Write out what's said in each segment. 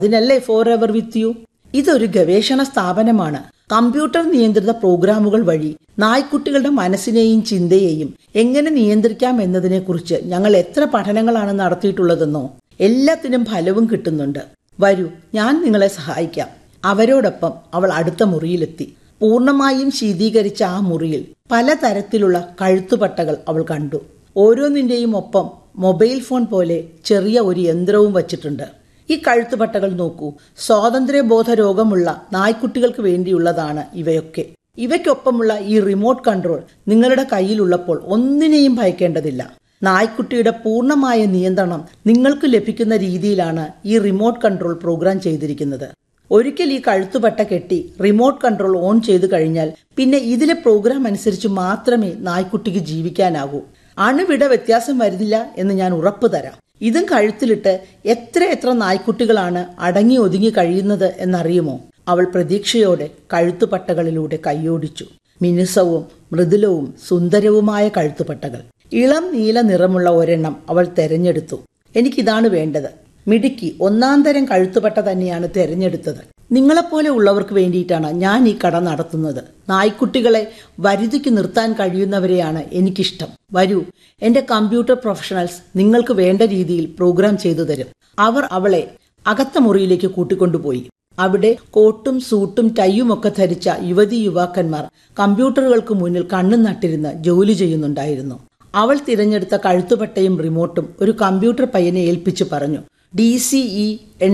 അതിനല്ലേ for ever with you. ഇതൊരു ഗവേഷണ സ്ഥാപനമാണ്. കമ്പ്യൂട്ടർ നിയന്ത്രിത പ്രോഗ്രാമുകൾ വഴി നായ്ക്കുട്ടികളുടെ മനസ്സിനെയും ചിന്തയെയും എങ്ങനെ നിയന്ത്രിക്കാം എന്നതിനെക്കുറിച്ച് ഞങ്ങൾ എത്ര പഠനങ്ങളാണ് നടത്തിയിട്ടുള്ളതെന്നോ. എല്ലാത്തിനും ഫലവും കിട്ടുന്നുണ്ട്. വരൂ, ഞാൻ നിങ്ങളെ സഹായിക്കാം. അവരോടൊപ്പം അവൾ അടുത്ത മുറിയിലെത്തി. പൂർണ്ണമായും ശീതീകരിച്ച ആ മുറിയിൽ പലതരത്തിലുള്ള കഴുത്തുപട്ടകൾ അവൾ കണ്ടു. ഓരോന്നിന്റെയും ഒപ്പം മൊബൈൽ ഫോൺ പോലെ ചെറിയ ഒരു യന്ത്രവും വച്ചിട്ടുണ്ട്. ഈ കഴുത്തുപട്ടകൾ നോക്കൂ. സ്വാതന്ത്ര്യബോധ രോഗമുള്ള നായ്ക്കുട്ടികൾക്ക് വേണ്ടിയുള്ളതാണ് ഇവയൊക്കെ. ഇവയ്ക്കൊപ്പമുള്ള ഈ റിമോട്ട് കൺട്രോൾ നിങ്ങളുടെ കയ്യിലുള്ളപ്പോൾ ഒന്നിനെയും ഭയക്കേണ്ടതില്ല. നായ്ക്കുട്ടിയുടെ പൂർണ്ണമായ നിയന്ത്രണം നിങ്ങൾക്ക് ലഭിക്കുന്ന രീതിയിലാണ് ഈ റിമോട്ട് കൺട്രോൾ പ്രോഗ്രാം ചെയ്തിരിക്കുന്നത്. ഒരിക്കൽ ഈ കഴുത്തുപട്ട കെട്ടി റിമോട്ട് കൺട്രോൾ ഓൺ ചെയ്തു കഴിഞ്ഞാൽ പിന്നെ ഇതിലെ പ്രോഗ്രാം അനുസരിച്ച് മാത്രമേ നായ്ക്കുട്ടിക്ക് ജീവിക്കാനാകൂ. അണുവിട വ്യത്യാസം വരുന്നില്ല എന്ന് ഞാൻ ഉറപ്പു തരാം. ഇതും കഴുത്തിലിട്ട് എത്ര നായ്ക്കുട്ടികളാണ് അടങ്ങി ഒതുങ്ങി കഴിയുന്നത് എന്നറിയുമോ? അവൾ പ്രതീക്ഷയോടെ കഴുത്തുപട്ടകളിലൂടെ കൈയോടിച്ചു. മിനുസവും മൃദുലവും സുന്ദരവുമായ കഴുത്തുപട്ടകൾ. ഇളം നീല നിറമുള്ള ഒരെണ്ണം അവൾ തെരഞ്ഞെടുത്തു. എനിക്കിതാണ് വേണ്ടത്. മിടുക്കി, ഒന്നാന്തരം കഴുത്തുപട്ട തന്നെയാണ് തെരഞ്ഞെടുത്തത്. നിങ്ങളെപ്പോലെ ഉള്ളവർക്ക് വേണ്ടിയിട്ടാണ് ഞാൻ ഈ കട നടത്തുന്നത്. നായ്ക്കുട്ടികളെ വരുതിക്ക് നിർത്താൻ കഴിയുന്നവരെയാണ് എനിക്കിഷ്ടം. വരൂ, എന്റെ കമ്പ്യൂട്ടർ പ്രൊഫഷണൽസ് നിങ്ങൾക്ക് വേണ്ട രീതിയിൽ പ്രോഗ്രാം ചെയ്തു തരും. അവർ അവളെ അകത്ത മുറിയിലേക്ക് കൂട്ടിക്കൊണ്ടുപോയി. അവിടെ കോട്ടും സൂട്ടും ടൈയും ഒക്കെ ധരിച്ച യുവതി യുവാക്കന്മാർ കമ്പ്യൂട്ടറുകൾക്ക് മുന്നിൽ കണ്ണും നട്ടിരുന്ന് ജോലി ചെയ്യുന്നുണ്ടായിരുന്നു. അവൾ തിരഞ്ഞെടുത്ത കഴുത്തുപട്ടയും റിമോട്ടും ഒരു കമ്പ്യൂട്ടർ പയ്യനെ ഏൽപ്പിച്ചു പറഞ്ഞു, DCE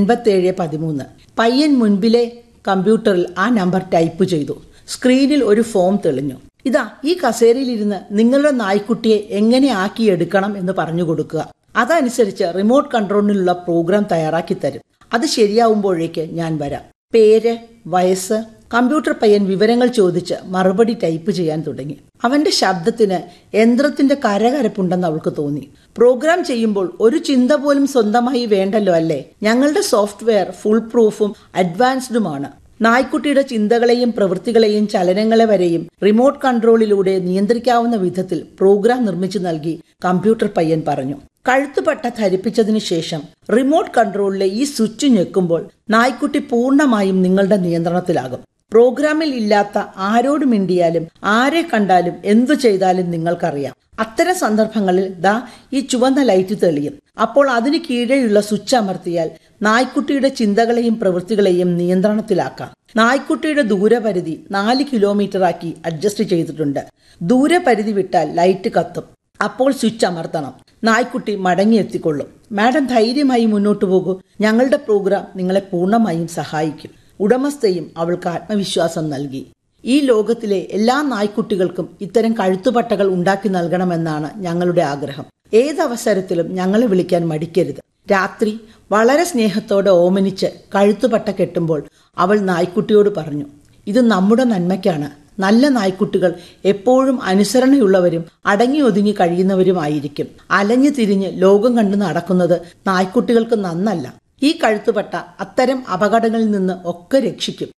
8713. പയ്യൻ മുൻപിലെ കമ്പ്യൂട്ടറിൽ ആ നമ്പർ ടൈപ്പ് ചെയ്തു. സ്ക്രീനിൽ ഒരു ഫോം തെളിഞ്ഞു. ഇതാ, ഈ കസേരയിലിരുന്ന് നിങ്ങളുടെ നായ്ക്കുട്ടിയെ എങ്ങനെ ആക്കിയെടുക്കണം എന്ന് പറഞ്ഞു കൊടുക്കുക. അതനുസരിച്ച് റിമോട്ട് കൺട്രോളിലുള്ള പ്രോഗ്രാം തയ്യാറാക്കി തരും. അത് ശരിയാവുമ്പോഴേക്ക് ഞാൻ വരാം. പേര്, വയസ്സ്. കമ്പ്യൂട്ടർ പയ്യൻ വിവരങ്ങൾ ചോദിച്ച് മറുപടി ടൈപ്പ് ചെയ്യാൻ തുടങ്ങി. അവന്റെ ശബ്ദത്തിന് യന്ത്രത്തിന്റെ കരകരപ്പുണ്ടെന്ന് അവൾക്ക് തോന്നി. പ്രോഗ്രാം ചെയ്യുമ്പോൾ ഒരു ചിന്ത പോലും സ്വന്തമായി വേണ്ടല്ലോ അല്ലേ? ഞങ്ങളുടെ സോഫ്റ്റ്വെയർ ഫുൾ പ്രൂഫും അഡ്വാൻസ്ഡുമാണ്. നായ്ക്കുട്ടിയുടെ ചിന്തകളെയും പ്രവൃത്തികളെയും ചലനങ്ങളെ വരെയും റിമോട്ട് കൺട്രോളിലൂടെ നിയന്ത്രിക്കാവുന്ന വിധത്തിൽ പ്രോഗ്രാം നിർമ്മിച്ചു നൽകി കമ്പ്യൂട്ടർ പയ്യൻ പറഞ്ഞു. കഴുത്തുപട്ട ധരിപ്പിച്ചതിനു ശേഷം റിമോട്ട് കൺട്രോളിലെ ഈ സ്വിച്ച് ഞെക്കുമ്പോൾ നായ്ക്കുട്ടി പൂർണ്ണമായും നിങ്ങളുടെ നിയന്ത്രണത്തിലാകും. പ്രോഗ്രാമിൽ ഇല്ലാത്ത ആരോട് മിണ്ടിയാലും ആരെ കണ്ടാലും എന്തു ചെയ്താലും നിങ്ങൾക്കറിയാം. അത്തരം സന്ദർഭങ്ങളിൽ ദാ ഈ ചുവന്ന ലൈറ്റ് തെളിയും. അപ്പോൾ അതിന് കീഴെയുള്ള സ്വിച്ച് അമർത്തിയാൽ നായ്ക്കുട്ടിയുടെ ചിന്തകളെയും പ്രവൃത്തികളെയും നിയന്ത്രണത്തിലാക്കാം. നായ്ക്കുട്ടിയുടെ ദൂരപരിധി 4 കിലോമീറ്ററാക്കി അഡ്ജസ്റ്റ് ചെയ്തിട്ടുണ്ട്. ദൂരപരിധി വിട്ടാൽ ലൈറ്റ് കത്തും. അപ്പോൾ സ്വിച്ച് അമർത്തണം. നായ്ക്കുട്ടി മടങ്ങിയെത്തിക്കൊള്ളും. മാഡം ധൈര്യമായി മുന്നോട്ടു പോകൂ. ഞങ്ങളുടെ പ്രോഗ്രാം നിങ്ങളെ പൂർണ്ണമായും സഹായിക്കും. ഉടമസ്ഥയും അവൾക്ക് ആത്മവിശ്വാസം നൽകി. ഈ ലോകത്തിലെ എല്ലാ നായ്ക്കുട്ടികൾക്കും ഇത്തരം കഴുത്തുപട്ടകൾ ഉണ്ടാക്കി നൽകണമെന്നാണ് ഞങ്ങളുടെ ആഗ്രഹം. ഏതവസരത്തിലും ഞങ്ങളെ വിളിക്കാൻ മടിക്കരുത്. രാത്രി വളരെ സ്നേഹത്തോടെ ഓമനിച്ച് കഴുത്തുപട്ട കെട്ടുമ്പോൾ അവൾ നായ്ക്കുട്ടിയോട് പറഞ്ഞു, ഇത് നമ്മുടെ നന്മയ്ക്കാണ്. നല്ല നായ്ക്കുട്ടികൾ എപ്പോഴും അനുസരണയുള്ളവരും അടങ്ങി ഒതുങ്ങി കഴിയുന്നവരുമായിരിക്കും. അലഞ്ഞു തിരിഞ്ഞ് ലോകം കണ്ടു നടക്കുന്നത് നായ്ക്കുട്ടികൾക്ക് നന്നല്ല. ഈ കഴുത്തുപട്ട അത്തരം അപകടങ്ങളിൽ നിന്ന് ഒക്കെ രക്ഷിക്കും.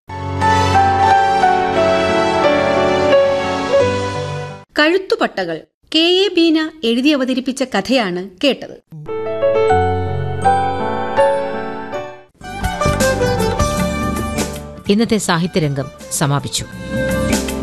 കഴുത്തുപട്ടകൾ KA ബീന എഴുതി അവതരിപ്പിച്ച കഥയാണ് കേട്ടത്. ഇന്നത്തെ സാഹിത്യരംഗം സമാപിച്ചു.